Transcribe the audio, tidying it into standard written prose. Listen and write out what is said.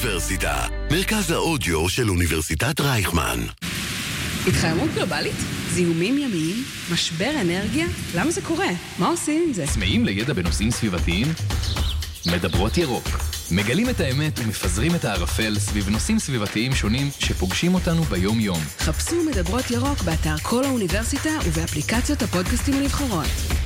האוניברסיטה, מרכז האודיו של אוניברסיטת רייכמן. התחממות גלובלית? זיהומים ימיים? משבר אנרגיה? למה זה קורה? מה עושים עם זה? צמאים לידע בנושאים סביבתיים? מדברות ירוק. מגלים את האמת ומפזרים את הערפל סביב נושאים סביבתיים שונים שפוגשים אותנו ביום-יום. חפשו מדברות ירוק באתר כל האוניברסיטה ובאפליקציות הפודקאסטים הנבחרות.